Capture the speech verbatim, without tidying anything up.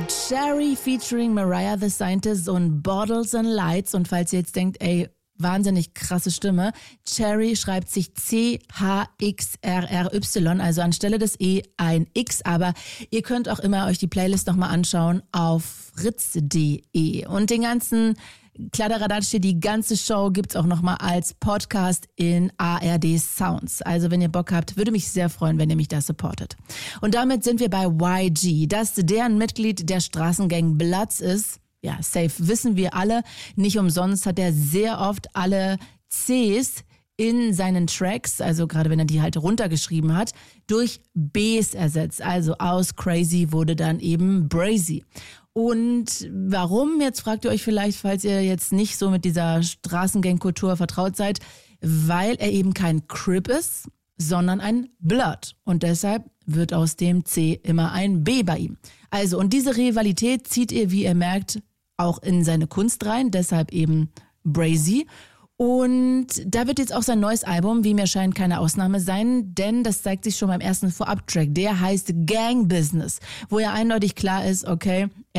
Cherry featuring Mariah the Scientist und Bottles and Lights. Und falls ihr jetzt denkt, ey, wahnsinnig krasse Stimme. Cherry schreibt sich C H X R R Y, also anstelle des E ein X. Aber ihr könnt auch immer euch die Playlist nochmal anschauen auf fritz punkt de. Und den ganzen Kladderadatsch, die ganze Show gibt's auch nochmal als Podcast in A R D Sounds. Also wenn ihr Bock habt, würde mich sehr freuen, wenn ihr mich da supportet. Und damit sind wir bei Y G, dass deren Mitglied der Straßengang Bloods ist. Ja, safe wissen wir alle. Nicht umsonst hat er sehr oft alle Cs in seinen Tracks, also gerade wenn er die halt runtergeschrieben hat, durch Bs ersetzt. Also aus Crazy wurde dann eben Brazy. Und warum, jetzt fragt ihr euch vielleicht, falls ihr jetzt nicht so mit dieser Straßengang-Kultur vertraut seid, weil er eben kein Crip ist, sondern ein Blood. Und deshalb wird aus dem C immer ein B bei ihm. Also, und diese Rivalität zieht ihr, wie ihr merkt, auch in seine Kunst rein, deshalb eben Brazy. Und da wird jetzt auch sein neues Album, wie mir scheint, keine Ausnahme sein, denn das zeigt sich schon beim ersten Vorab-Track. Der heißt Gang Business, wo ja eindeutig klar ist, okay,